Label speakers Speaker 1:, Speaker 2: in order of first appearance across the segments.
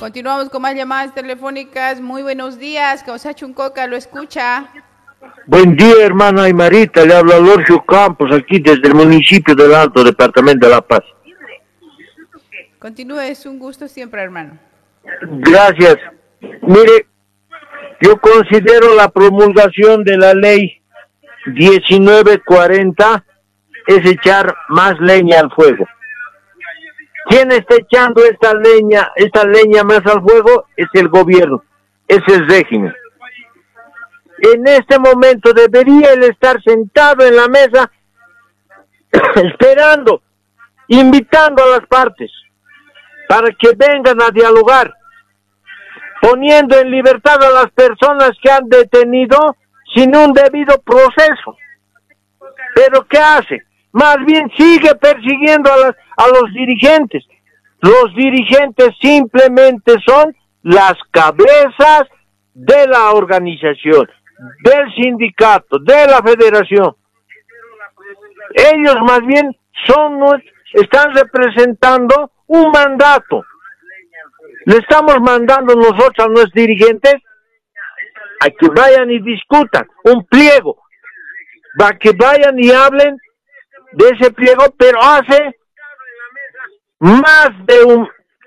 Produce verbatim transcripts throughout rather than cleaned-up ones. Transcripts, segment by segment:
Speaker 1: Continuamos con más llamadas telefónicas. Muy buenos días, Causa Chuncoca, lo escucha.
Speaker 2: Buen día, hermana Aymarita, le habla Lorgio Campos, aquí desde el municipio del Alto, departamento de La Paz.
Speaker 1: Continúe, es un gusto siempre, hermano.
Speaker 2: Gracias. Mire, yo considero la promulgación de la ley diecinueve cuarenta es echar más leña al fuego. ¿Quién está echando esta leña, esta leña más al fuego? Es el gobierno, es el régimen. En este momento debería él estar sentado en la mesa esperando, invitando a las partes para que vengan a dialogar, poniendo en libertad a las personas que han detenido sin un debido proceso. ¿Pero qué hace? Más bien sigue persiguiendo a, las, a los dirigentes. Los dirigentes simplemente son las cabezas de la organización, del sindicato, de la federación. Ellos más bien son, están representando un mandato. Le estamos mandando nosotros a nuestros dirigentes a que vayan y discutan un pliego, para que vayan y hablen de ese pliego, pero hace más de un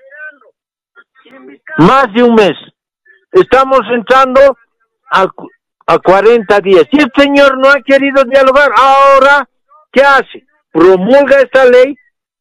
Speaker 2: más de un mes. Estamos entrando a, a cuarenta días. Y el señor no ha querido dialogar. Ahora, ¿qué hace? Promulga esta ley.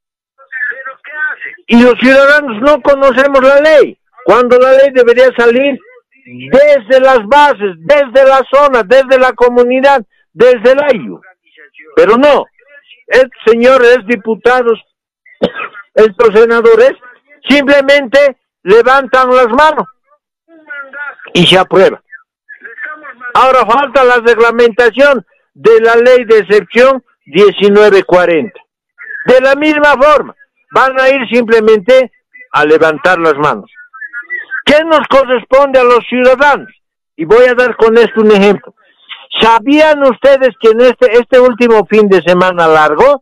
Speaker 2: Y los ciudadanos no conocemos la ley, cuando la ley debería salir desde las bases, desde la zona, desde la comunidad, desde el ayu. Pero no, estos señores diputados, estos senadores, simplemente levantan las manos y se aprueba. Ahora falta la reglamentación de la ley de excepción diecinueve cuarenta. De la misma forma, van a ir simplemente a levantar las manos. ¿Qué nos corresponde a los ciudadanos? Y voy a dar con esto un ejemplo. ¿Sabían ustedes que en este, este último fin de semana largo,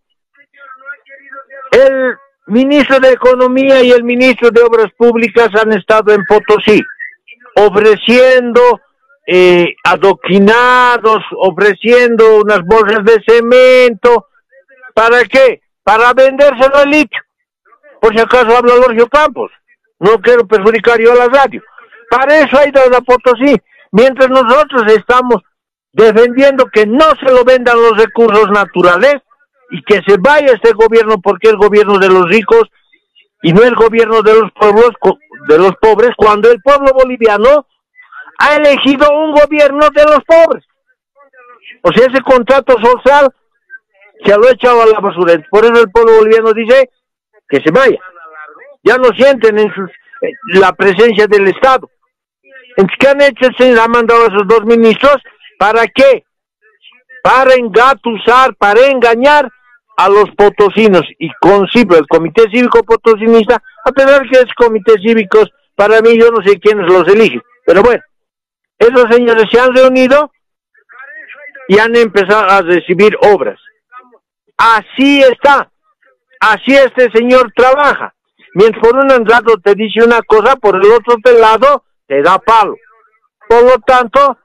Speaker 2: el ministro de Economía y el ministro de Obras Públicas han estado en Potosí, ofreciendo eh, adoquinados, ofreciendo unas bolsas de cemento? ¿Para qué? Para vendérselo al litio. Por si acaso habla Lorgio Campos, no quiero perjudicar yo a la radio. Para eso ha ido a Potosí, mientras nosotros estamos defendiendo que no se lo vendan los recursos naturales y que se vaya este gobierno, porque es el gobierno de los ricos y no el gobierno de los pueblos, de los pobres, cuando el pueblo boliviano ha elegido un gobierno de los pobres. O sea, ese contrato social se lo ha echado a la basura. Por eso el pueblo boliviano dice que se vaya. Ya no sienten en sus, eh, la presencia del Estado. Entonces, ¿qué han hecho? Se ha mandado a esos dos ministros. ¿Para qué? Para engatusar, para engañar a los potosinos. Y concibo el Comité Cívico Potosinista, a pesar que es comité cívicos, para mí yo no sé quiénes los eligen. Pero bueno, esos señores se han reunido y han empezado a recibir obras. Así está. Así este señor trabaja. Mientras por un lado te dice una cosa, por el otro lado te da palo. Por lo tanto,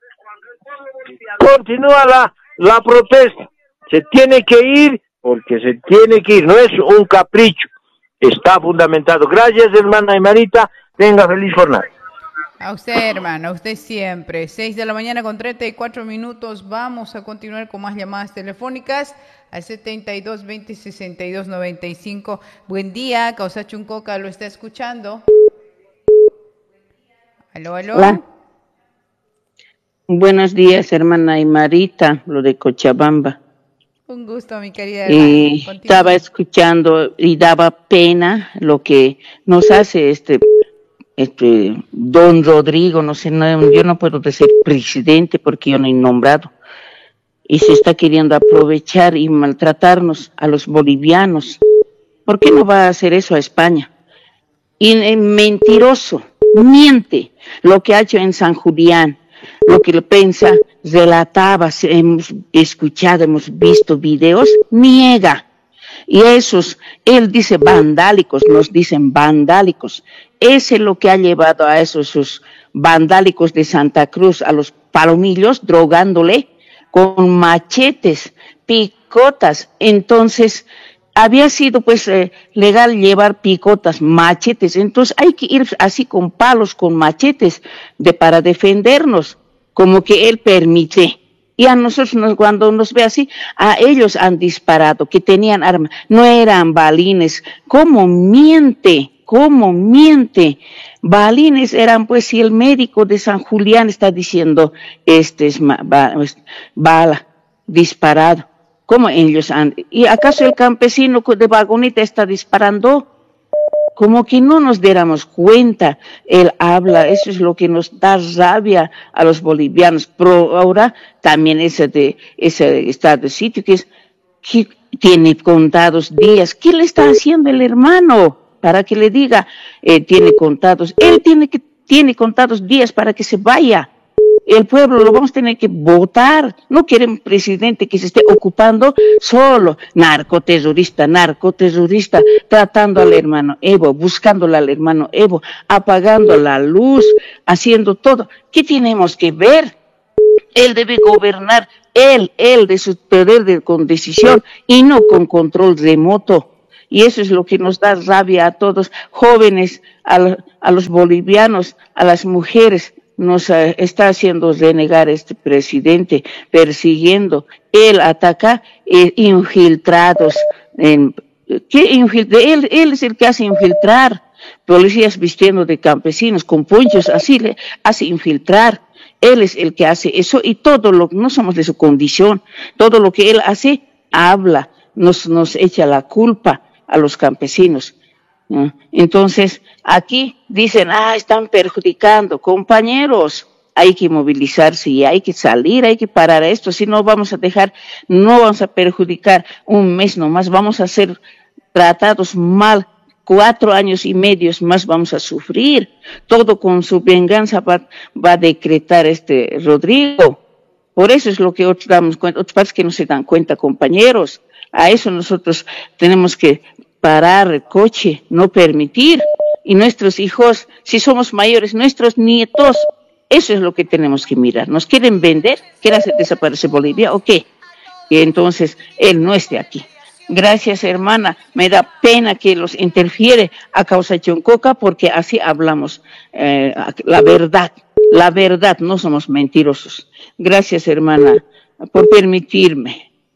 Speaker 2: continúa la, la protesta. Se tiene que ir porque se tiene que ir. No es un capricho. Está fundamentado. Gracias, hermana Aymarita. Tenga feliz jornada.
Speaker 1: A usted, hermano, a usted siempre. seis de la mañana con treinta y cuatro minutos. Vamos a continuar con más llamadas telefónicas al setenta y dos, veinte, sesenta y dos, noventa y cinco. Buen día, Causa Chuncoca, lo está escuchando. Aló, aló.
Speaker 3: Hola. Buenos días, hermana Aymarita, lo de Cochabamba.
Speaker 1: Un gusto, mi querida
Speaker 3: hermana. Eh, estaba escuchando y daba pena lo que nos hace este... Este, don Rodrigo, no sé, no, yo no puedo decir presidente porque yo no he nombrado, y se está queriendo aprovechar y maltratarnos a los bolivianos. ¿Por qué no va a hacer eso a España? Y eh, mentiroso, miente lo que ha hecho en San Julián, lo que lo piensa, relataba, hemos escuchado, hemos visto videos, niega. Y esos, él dice vandálicos, nos dicen vandálicos. ese es lo que ha llevado a esos sus vandálicos de Santa Cruz, a los palomillos, drogándole con machetes, picotas. Entonces, había sido pues eh, legal llevar picotas, machetes, entonces hay que ir así con palos, con machetes, de para defendernos, como que él permite. Y a nosotros, nos, cuando nos ve así, a ellos han disparado, que tenían armas, no eran balines. ¿Cómo miente? ¿Cómo miente? Balines eran, pues, si el médico de San Julián está diciendo, este es bala, disparado. ¿Cómo ellos han? ¿Y acaso el campesino de Vagonita está disparando? Como que no nos diéramos cuenta, él habla, eso es lo que nos da rabia a los bolivianos. Pero ahora también ese de ese estado de sitio que es que tiene contados días. ¿Qué le está haciendo el hermano para que le diga eh, tiene contados? Él tiene que tiene contados días para que se vaya. El pueblo lo vamos a tener que votar. No quieren presidente que se esté ocupando solo narcoterrorista, narcoterrorista, tratando al hermano Evo, buscándole al hermano Evo, apagando la luz, haciendo todo. ¿Qué tenemos que ver? Él debe gobernar, él, él de su poder de, con decisión y no con control remoto. Y eso es lo que nos da rabia a todos, jóvenes, a, a los bolivianos, a las mujeres. Nos uh, está haciendo renegar este presidente, persiguiendo. Él ataca eh, infiltrados. En, ¿qué infiltra? Él, él es el que hace infiltrar. Policías vistiendo de campesinos, con ponchos, así le hace infiltrar. Él es el que hace eso y todo lo no somos de su condición. Todo lo que él hace, habla, nos, nos echa la culpa a los campesinos. Entonces, aquí dicen, ah, están perjudicando. Compañeros, hay que movilizarse y hay que salir, hay que parar esto. Si no vamos a dejar, no vamos a perjudicar un mes nomás, vamos a ser tratados mal. Cuatro años y medios más vamos a sufrir. Todo con su venganza va, va a decretar este Rodrigo. Por eso es lo que otros damos cuenta, otras partes que no se dan cuenta, compañeros. A eso nosotros tenemos que parar el coche, no permitir. Y nuestros hijos, si somos mayores, nuestros nietos, eso es lo que tenemos que mirar. ¿Nos quieren vender? ¿Quieren hacer desaparecer Bolivia o qué? Que entonces él no esté aquí. Gracias, hermana. Me da pena que los interfiere a causa de Choncoca porque así hablamos eh, la verdad. La verdad, no somos mentirosos. Gracias, hermana, por permitirme.